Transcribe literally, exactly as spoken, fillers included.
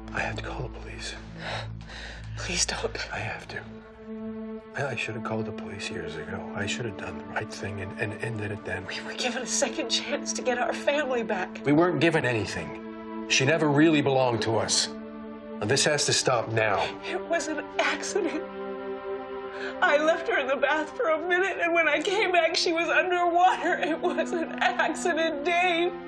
I have to call the police. Please don't. I have to. I, I should have called the police years ago. I should have done the right thing and, and ended it then. We were given a second chance to get our family back. We weren't given anything. She never really belonged to us. And this has to stop now. It was an accident. I left her in the bath for a minute, and when I came back, she was underwater. It was an accident, Dave.